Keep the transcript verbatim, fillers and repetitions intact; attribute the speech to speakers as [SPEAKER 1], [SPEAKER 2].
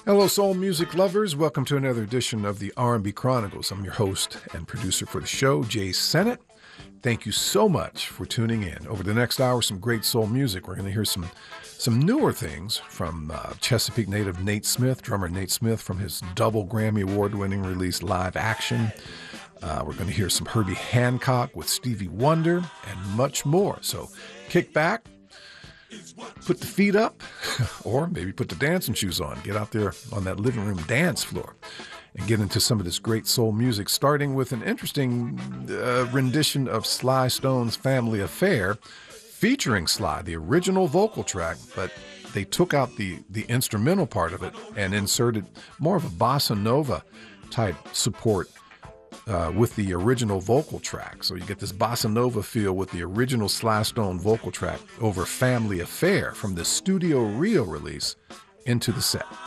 [SPEAKER 1] Hello, soul music lovers. Welcome to another edition of the R and B Chronicles. I'm your host and producer for the show, Jay Sennett. Thank you so much for tuning in. Over the next hour, some great soul music. We're going to hear some some newer things from uh, Chesapeake native Nate Smith, drummer Nate Smith, from his double Grammy Award-winning release, Live Action. Uh, we're going to hear some Herbie Hancock with Stevie Wonder and much more. So kick back, put the feet up, or maybe put the dancing shoes on. Get out there on that living room dance floor and get into some of this great soul music, starting with an interesting uh, rendition of Sly Stone's Family Affair, featuring Sly, the original vocal track, but they took out the, the instrumental part of it and inserted more of a bossa nova type support Uh, with the original vocal track. So you get this bossa nova feel with the original Sly Stone vocal track over Family Affair from the Studio Rio release into the set.